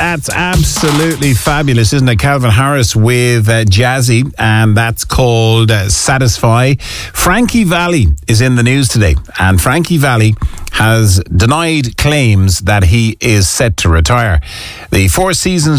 That's absolutely fabulous, isn't it? Calvin Harris with Jazzy, and that's called Satisfy. Frankie Valli is in the news today, and Frankie Valli has denied claims that he is set to retire. The Four Seasons